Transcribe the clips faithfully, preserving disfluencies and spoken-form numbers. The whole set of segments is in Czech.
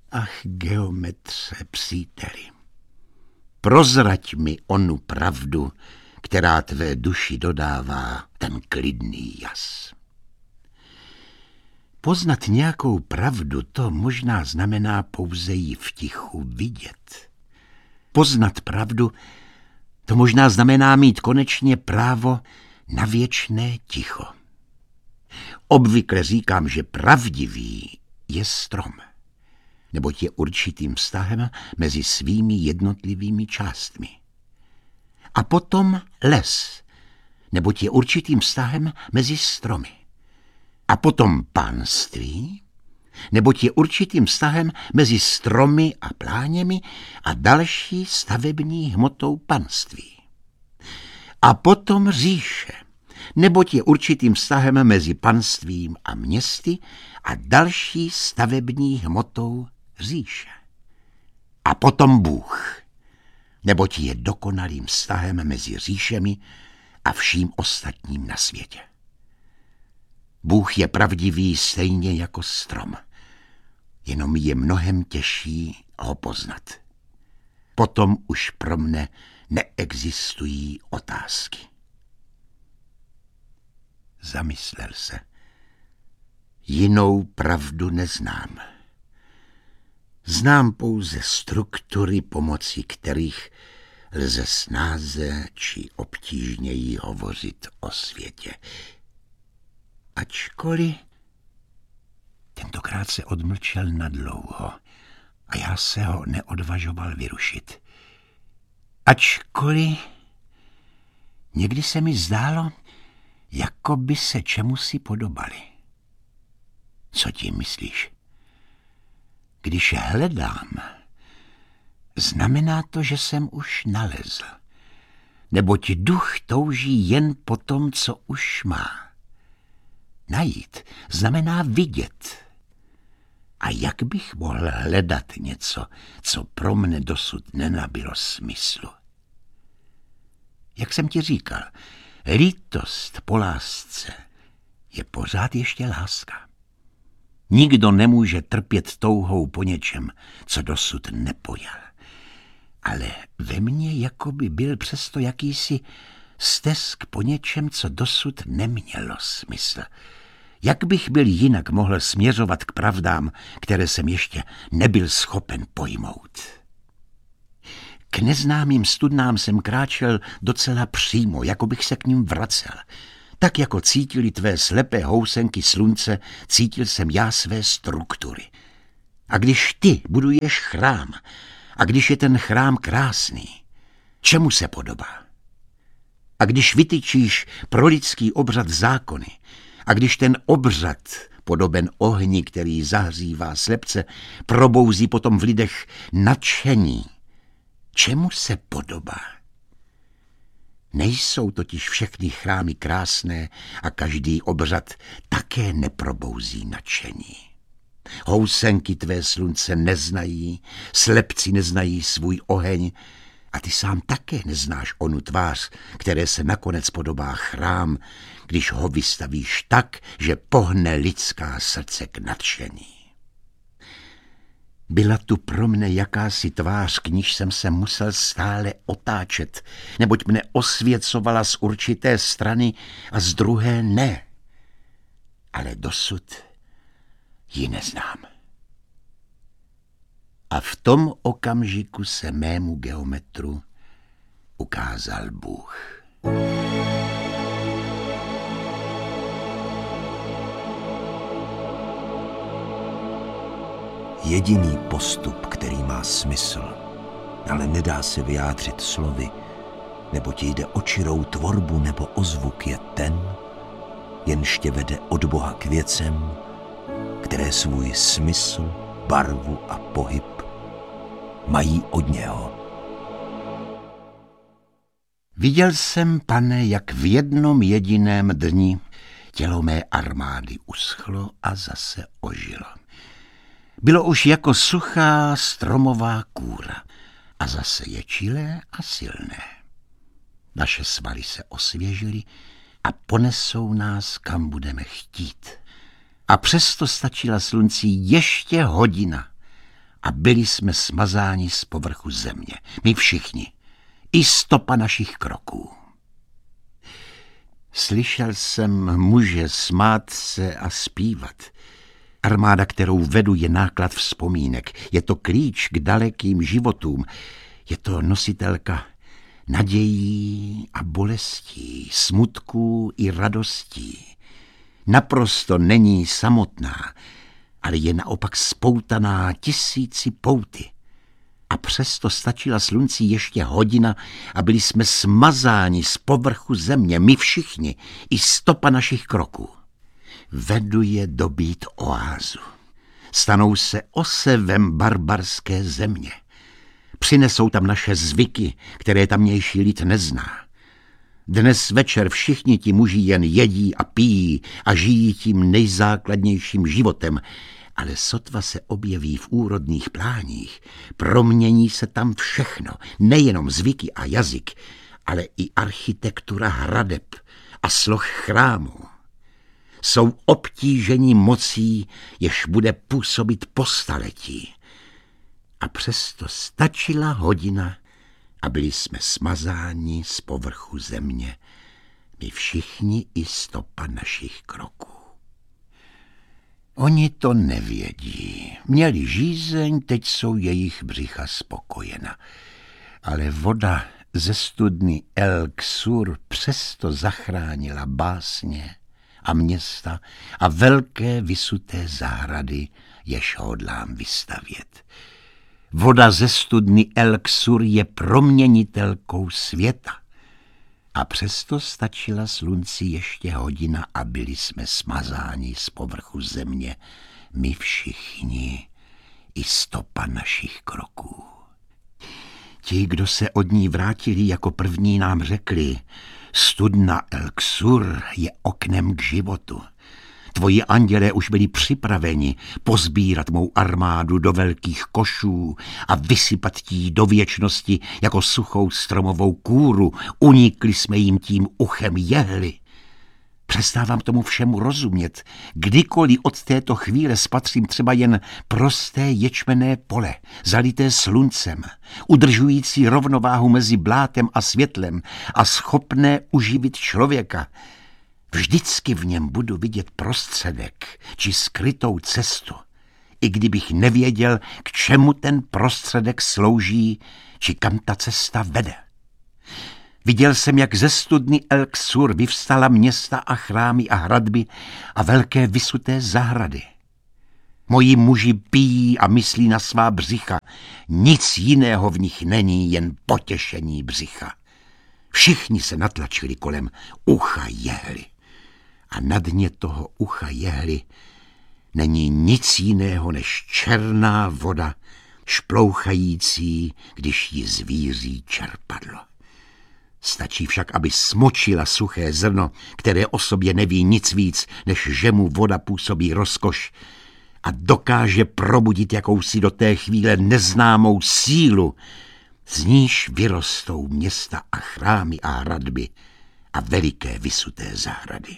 Ach, geometře, příteli, prozrať mi onu pravdu, která tvé duši dodává ten klidný jas. Poznat nějakou pravdu, to možná znamená pouze ji v tichu vidět. Poznat pravdu, to možná znamená mít konečně právo na věčné ticho. Obvykle říkám, že pravdivý je strom, neboť je určitým vztahem mezi svými jednotlivými částmi. A potom les, neboť je určitým vztahem mezi stromy. A potom panství, neboť je určitým vztahem mezi stromy a pláněmi a další stavební hmotou panství. A potom říše, neboť je určitým vztahem mezi panstvím a městy a další stavební hmotou říše. A potom Bůh, neboť je dokonalým vztahem mezi říšemi a vším ostatním na světě. Bůh je pravdivý stejně jako strom, jenom je mnohem těžší ho poznat. Potom už pro mne neexistují otázky. Zamyslel se. Jinou pravdu neznám. Znám pouze struktury, pomocí kterých lze snáze či obtížněji hovořit o světě. Ačkoliv tentokrát se odmlčel nadlouho a já se ho neodvažoval vyrušit. Ačkoliv někdy se mi zdálo, jako by se čemusi podobali. Co tím myslíš? Když hledám, znamená to, že jsem už nalezl. Neboť duch touží jen po tom, co už má. Najít znamená vidět. A jak bych mohl hledat něco, co pro mne dosud nenabylo smyslu? Jak jsem ti říkal, lítost po lásce je pořád ještě láska. Nikdo nemůže trpět touhou po něčem, co dosud nepojal. Ale ve mně jakoby byl přesto jakýsi stesk po něčem, co dosud nemělo smysl. Jak bych byl jinak mohl směřovat k pravdám, které jsem ještě nebyl schopen pojmout? K neznámým studnám jsem kráčel docela přímo, jako bych se k ním vracel. Tak jako cítili tvé slepé housenky slunce, cítil jsem já své struktury. A když ty buduješ chrám, a když je ten chrám krásný, čemu se podobá? A když vytyčíš pro lidský obřad zákony, a když ten obřad, podoben ohni, který zahřívá slepce, probouzí potom v lidech nadšení, čemu se podobá? Nejsou totiž všechny chrámy krásné a každý obřad také neprobouzí nadšení. Housenky tvé slunce neznají, slepci neznají svůj oheň a ty sám také neznáš onu tvář, které se nakonec podobá chrám, když ho vystavíš tak, že pohne lidská srdce k nadšení. Byla tu pro mne jakási tvář, k níž jsem se musel stále otáčet, neboť mne osvěcovala z určité strany a z druhé ne. Ale dosud ji neznám. A v tom okamžiku se mému geometru ukázal Bůh. Jediný postup, který má smysl, ale nedá se vyjádřit slovy, nebo ti jde o čirou tvorbu nebo o zvuk, je ten, jenž tě vede od Boha k věcem, které svůj smysl, barvu a pohyb mají od něho. Viděl jsem, pane, jak v jednom jediném dni tělo mé armády uschlo a zase ožilo. Bylo už jako suchá stromová kůra a zase je čilé a silné. Naše svaly se osvěžily a ponesou nás, kam budeme chtít. A přesto stačila slunci ještě hodina a byli jsme smazáni z povrchu země. My všichni. I stopa našich kroků. Slyšel jsem muže smát se a zpívat. Armáda, kterou vedu, je náklad vzpomínek. Je to klíč k dalekým životům. Je to nositelka nadějí a bolestí, smutků i radostí. Naprosto není samotná, ale je naopak spoutaná tisíci pouty. A přesto stačila slunci ještě hodina a byli jsme smazáni z povrchu země, my všichni, i stopa našich kroků. Vedu je dobít oázu. Stanou se osevem barbarské země. Přinesou tam naše zvyky, které tamnější lid nezná. Dnes večer všichni ti muži jen jedí a pijí a žijí tím nejzákladnějším životem, ale sotva se objeví v úrodných pláních, promění se tam všechno, nejenom zvyky a jazyk, ale i architektura hradeb a sloh chrámů. Jsou obtíženi mocí, jež bude působit po staletí. A přesto stačila hodina a byli jsme smazáni z povrchu země, my všichni i stopa našich kroků. Oni to nevědí. Měli žízeň, teď jsou jejich břicha spokojena. Ale voda ze studny El-Ksur přesto zachránila básně a města a velké vysuté zahrady, jež hodlám vystavět. Voda ze studny El-Ksur je proměnitelkou světa. A přesto stačila slunci ještě hodina a byli jsme smazáni z povrchu země, my všichni, i stopa našich kroků. Ti, kdo se od ní vrátili jako první, nám řekli, studna El-Ksur je oknem k životu. Tvoji andělé už byli připraveni pozbírat mou armádu do velkých košů a vysypat jí do věčnosti jako suchou stromovou kůru. Unikli jsme jim tím uchem jehly. Přestávám tomu všemu rozumět. Kdykoliv od této chvíle spatřím třeba jen prosté ječmenné pole, zalité sluncem, udržující rovnováhu mezi blátem a světlem a schopné uživit člověka, vždycky v něm budu vidět prostředek či skrytou cestu, i kdybych nevěděl, k čemu ten prostředek slouží, či kam ta cesta vede. Viděl jsem, jak ze studny El-Ksur vyvstala města a chrámy a hradby a velké vysuté zahrady. Moji muži pijí a myslí na svá břicha. Nic jiného v nich není, jen potěšení břicha. Všichni se natlačili kolem ucha jehly. A na dně toho ucha jehly není nic jiného než černá voda, šplouchající, když ji zvíří čerpadlo. Stačí však, aby smočila suché zrno, které o sobě neví nic víc, než že mu voda působí rozkoš a dokáže probudit jakousi do té chvíle neznámou sílu, z níž vyrostou města a chrámy a hradby a veliké vysuté zahrady.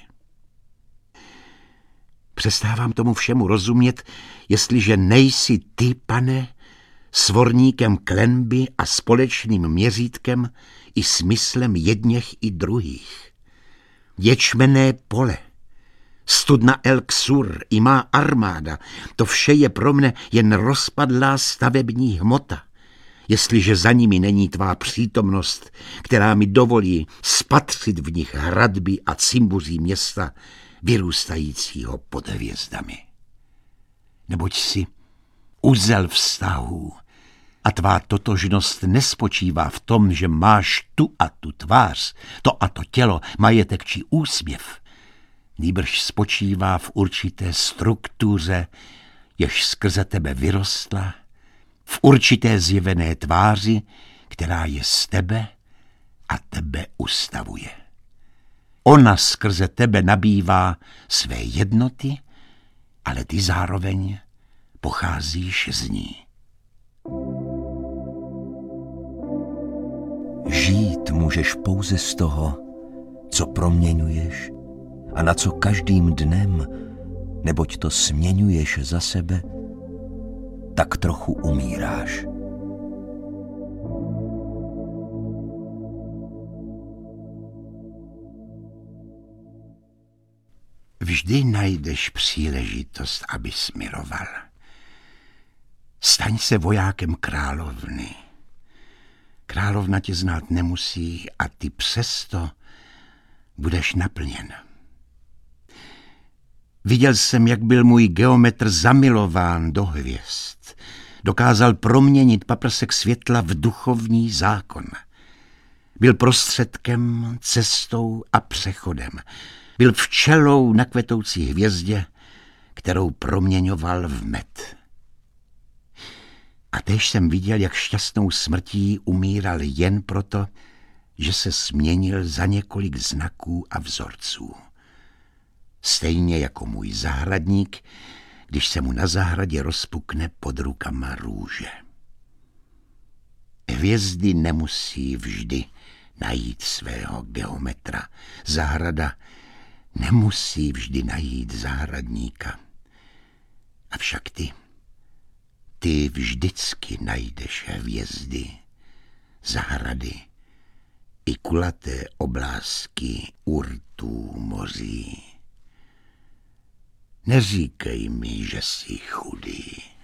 Přestávám tomu všemu rozumět, jestliže nejsi ty, pane, svorníkem klenby a společným měřítkem i smyslem jedněch i druhých. Ječmenné pole, studna El-Ksur i má armáda, to vše je pro mne jen rozpadlá stavební hmota, jestliže za nimi není tvá přítomnost, která mi dovolí spatřit v nich hradby a cimbuří města, vyrůstajícího pod hvězdami. Neboť si uzel vztahů a tvá totožnost nespočívá v tom, že máš tu a tu tvář, to a to tělo, majetek či úsměv. Nýbrž spočívá v určité struktuře, jež skrze tebe vyrostla, v určité zjevené tváři, která je z tebe a tebe ustavuje. Ona skrze tebe nabývá své jednoty, ale ty zároveň pocházíš z ní. Žít můžeš pouze z toho, co proměňuješ a na co každým dnem, neboť to směňuješ za sebe, tak trochu umíráš. Vždy najdeš příležitost, abys miloval. Staň se vojákem královny. Královna tě znát nemusí a ty přesto budeš naplněn. Viděl jsem, jak byl můj geometr zamilován do hvězd. Dokázal proměnit paprsek světla v duchovní zákon. Byl prostředkem, cestou a přechodem. Byl včelou na kvetoucí hvězdě, kterou proměňoval v med. A též jsem viděl, jak šťastnou smrtí umíral jen proto, že se směnil za několik znaků a vzorců. Stejně jako můj zahradník, když se mu na zahradě rozpukne pod rukama růže. Hvězdy nemusí vždy najít svého geometra. Zahrada nemusí vždy najít zahradníka. Avšak ty, ty vždycky najdeš hvězdy, zahrady i kulaté oblázky urtů moří. Neříkej mi, že jsi chudý.